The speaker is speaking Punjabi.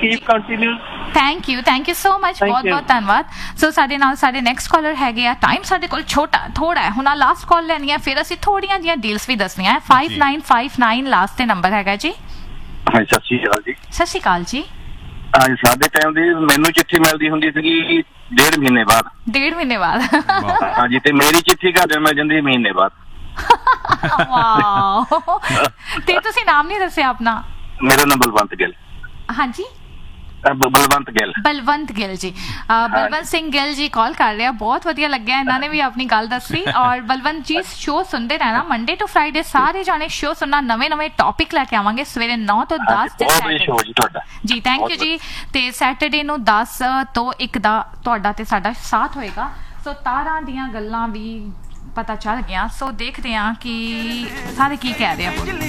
Keep continue. Thank you so much, ਬਹੁਤ ਬਹੁਤ ਧੰਨਵਾਦ। ਸੋ ਸਾਡੇ ਨਾਲ ਸਾਡੇ ਨੈਕਸਟ ਕਾਲਰ ਹੈਗੇ ਆ। ਟਾਈਮ ਸਾਡੇ ਕੋਲ ਥੋੜਾ ਹੈ, ਹੁਣ ਆ ਲਾਸਟ ਕਾਲ ਲੈਣੀ ਹੈ, ਫਿਰ ਅਸੀਂ ਥੋੜੀਆਂ ਜਿਹੀਆਂ ਡੀਲਸ ਵੀ ਦੱਸਣੀਆਂ ਹੈ। 5959 ਲਾਸਟ ਤੇ ਨੰਬਰ ਹੈਗਾ ਜੀ। ਹਾਂਜੀ ਸਤਿ ਸ਼੍ਰੀ ਅਕਾਲ ਜੀ। ਸਤਿ ਸ਼੍ਰੀ ਅਕਾਲ ਜੀ। ਹਾਂਜੀ ਸਾਡੇ ਟਾਈਮ ਦੀ ਮੈਨੂੰ ਚਿੱਠੀ ਮਿਲਦੀ ਹੁੰਦੀ ਸੀਗੀ 1.5 ਮਹੀਨੇ ਬਾਅਦ। 1.5 ਮਹੀਨੇ ਬਾਅਦ? ਹਾਂਜੀ, ਤੇ ਮੇਰੀ ਚਿੱਠੀ ਘਰ ਮਿਲ ਜਾਂਦੀ ਮਹੀਨੇ ਬਾਅਦ। ਵਾਓ। ਤੇ ਤੁਸੀਂ ਨਾਮ ਨਹੀਂ ਦੱਸਿਆ ਆਪਣਾ? ਮੇਰਾ ਨਾਮ ਬਲਵੰਤ ਗਿੱਲ। ਹਾਂਜੀ, ਬਲਵੰਤ ਗਿੱਲ। ਬਲਵੰਤ ਗਿੱਲ ਜੀ। ਬਲਵੰਤ ਸਿੰਘ ਗਿੱਲ ਜੀ ਕਾਲ ਕਰ ਰਿਹਾ, ਬਹੁਤ ਵਧੀਆ ਲੱਗਿਆ, ਇਹਨਾਂ ਨੇ ਵੀ ਆਪਣੀ ਗੱਲ ਦੱਸੀ। ਔਰ ਬਲਵੰਤ ਜੀ ਸ਼ੋਅ ਸੁਣਦੇ ਰਹਿਣਾ, ਮੰਡੇ ਟੂ ਫਰਾਈਡੇ ਸਾਰੇ ਜਾਣੇ ਸ਼ੋਅ ਸੁਣਨਾ। ਨਵੇਂ ਟੌਪਿਕ ਲੈ ਕੇ ਆਵਾਂਗੇ ਸਵੇਰੇ 9 ਤੋਂ 10 ਜੀ। ਥੈਂਕ ਯੂ ਜੀ। ਤੇ ਸੈਟਰਡੇ ਨੂੰ 10 ਤੋਂ 1 ਦਾ ਤੁਹਾਡਾ ਤੇ ਸਾਡਾ ਸਾਥ ਹੋਏਗਾ। ਸੋ ਤਾਰਾਂ ਦੀਆਂ ਗੱਲਾਂ ਵੀ ਪਤਾ ਚੱਲ ਗਿਆ। ਸੋ ਦੇਖਦੇ ਹਾਂ ਕਿ ਸਾਰੇ ਕੀ ਕਹਿ ਰਹੇ ਆ।